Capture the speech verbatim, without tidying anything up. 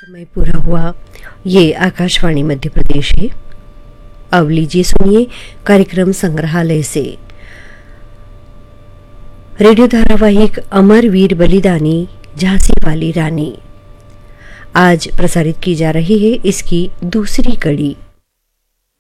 समय पूरा हुआ। ये आकाशवाणी मध्य प्रदेश है। अब लीजिए सुनिए कार्यक्रम संग्रहालय से रेडियो धारावाहिक अमर वीर बलिदानी झांसी वाली रानी। आज प्रसारित की जा रही है इसकी दूसरी कड़ी।